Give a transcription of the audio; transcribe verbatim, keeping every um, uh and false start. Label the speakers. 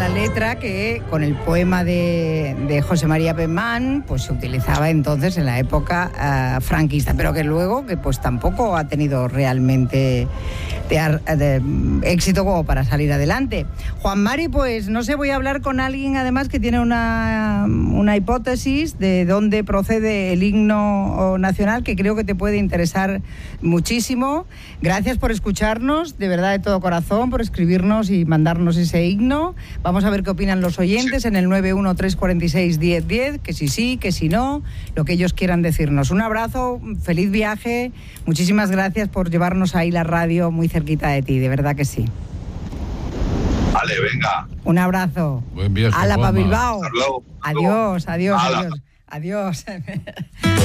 Speaker 1: la letra que con el poema de, de José María Pemán pues se utilizaba entonces en la época uh, franquista, pero que luego que pues tampoco ha tenido realmente de, de, de éxito como para salir adelante. Juan Mari, pues no sé, voy a hablar con alguien además que tiene una, una hipótesis de dónde procede el himno nacional que creo que te puede interesar muchísimo. Gracias por escucharnos, de verdad de todo corazón, por escribirnos y mandarnos ese himno. Vamos a ver qué opinan los oyentes en el nueve uno tres cuatro seis uno cero uno cero, que si sí, que si no, lo que ellos quieran decirnos. Un abrazo, feliz viaje, muchísimas gracias por llevarnos ahí la radio muy cerquita de ti, de verdad que sí.
Speaker 2: Vale, venga.
Speaker 1: Un abrazo.
Speaker 3: Buen viaje,
Speaker 1: Ala pa' Bilbao.
Speaker 2: Hasta luego.
Speaker 1: Adiós, adiós,
Speaker 2: Ala.
Speaker 1: adiós. Adiós.